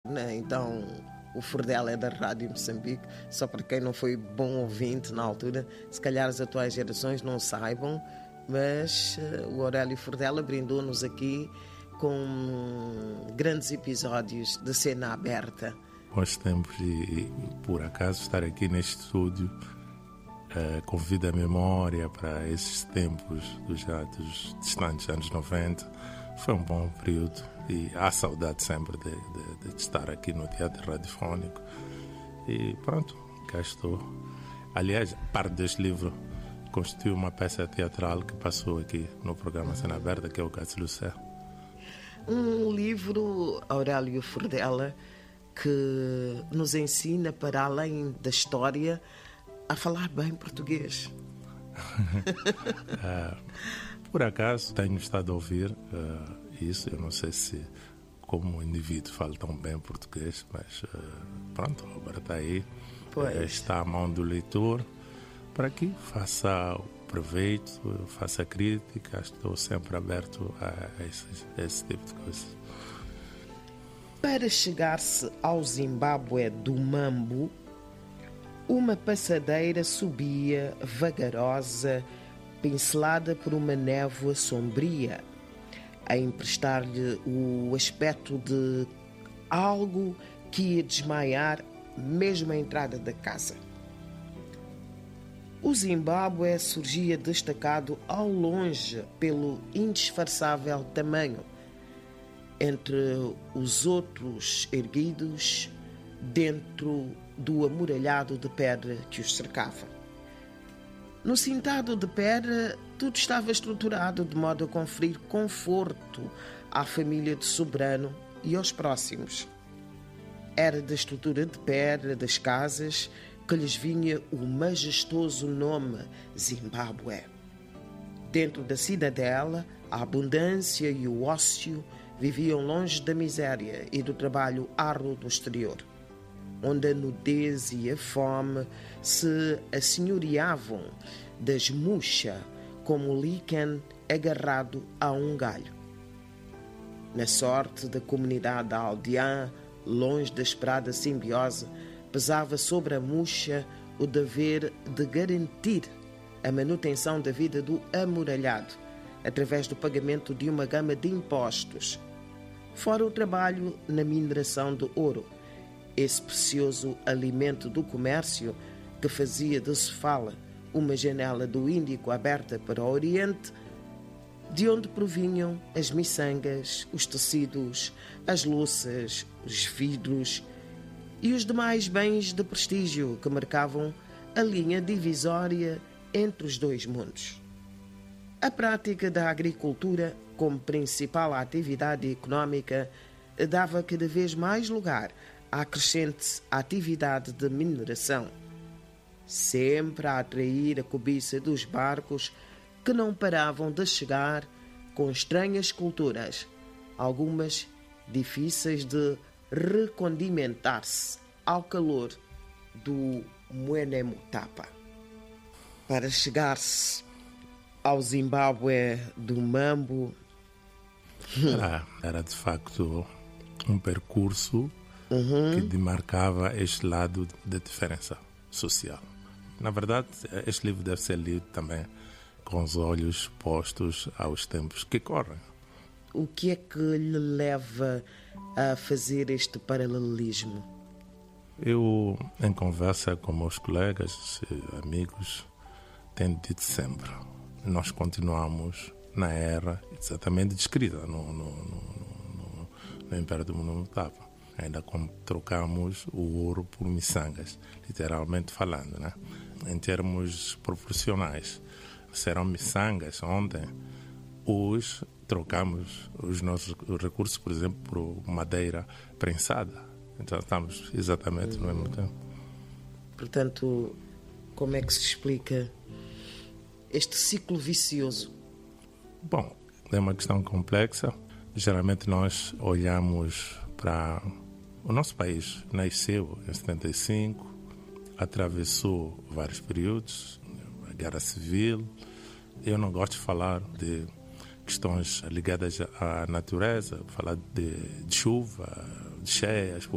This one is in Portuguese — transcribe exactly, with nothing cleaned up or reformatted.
né? Então, o Furdela é da Rádio Moçambique, só para quem não foi bom ouvinte na altura, se calhar as atuais gerações não saibam, mas uh, o Aurélio Furdela brindou-nos aqui com grandes episódios de cena aberta. Bons tempos e, por acaso, estar aqui neste estúdio uh, convida a memória para esses tempos dos, dos distantes anos noventa. Foi um bom período e há saudade sempre de, de, de estar aqui no Teatro Radiofónico. E pronto, cá estou. Aliás, parte deste livro constitui uma peça teatral que passou aqui no programa Cena Aberta, que é o Caso Lucé. Um livro, Aurélio Furdela, que nos ensina, para além da história, a falar bem português. uh, por acaso, tenho estado a ouvir uh, isso. Eu não sei se, como indivíduo, falo tão bem português, mas uh, pronto, agora está aí. Uh, está à mão do leitor para que faça o proveito, faça crítica. Estou sempre aberto a esse, a esse tipo de coisas. Para chegar-se ao Zimbábue do Mambo, uma passadeira subia vagarosa, pincelada por uma névoa sombria, a emprestar-lhe o aspecto de algo que ia desmaiar mesmo à entrada da casa. O Zimbábue surgia destacado ao longe pelo indisfarçável tamanho, entre os outros erguidos, dentro do amuralhado de pedra que os cercava. No cintado de pedra, tudo estava estruturado de modo a conferir conforto à família de soberano e aos próximos. Era da estrutura de pedra das casas que lhes vinha o majestoso nome Zimbábue. Dentro da cidadela, a abundância e o ócio viviam longe da miséria e do trabalho árduo do exterior, onde a nudez e a fome se assenhoreavam das murcha como o líquen agarrado a um galho. Na sorte da comunidade da aldeã, longe da esperada simbiose, pesava sobre a murcha o dever de garantir a manutenção da vida do amuralhado, através do pagamento de uma gama de impostos, fora o trabalho na mineração de ouro, esse precioso alimento do comércio que fazia de Sofala uma janela do Índico aberta para o Oriente, de onde provinham as miçangas, os tecidos, as louças, os vidros e os demais bens de prestígio que marcavam a linha divisória entre os dois mundos. A prática da agricultura, como principal atividade económica, dava cada vez mais lugar à crescente atividade de mineração, sempre a atrair a cobiça dos barcos que não paravam de chegar com estranhas culturas, algumas difíceis de recondimentar-se ao calor do Muenemutapa. Para chegar-se ao Zimbábue do Mambo, era, era de facto um percurso uhum. que demarcava este lado da diferença social. Na verdade, este livro deve ser lido também com os olhos postos aos tempos que correm. O que é que lhe leva a fazer este paralelismo? Eu, em conversa com meus colegas e amigos, tenho dito sempre: nós continuamos na era exatamente descrita no, no, no, no, no Império do Muenemutapa. Ainda como trocamos o ouro por miçangas, literalmente falando, né? Em termos proporcionais. Serão miçangas ontem, hoje trocamos os nossos recursos, por exemplo, por madeira prensada. Então estamos exatamente no mesmo tempo. Portanto, como é que se explica este ciclo vicioso? Bom, é uma questão complexa. Geralmente nós olhamos para... O nosso país nasceu em setenta e cinco, atravessou vários períodos, a Guerra Civil. Eu não gosto de falar de questões ligadas à natureza, falar de, de chuva, de cheias,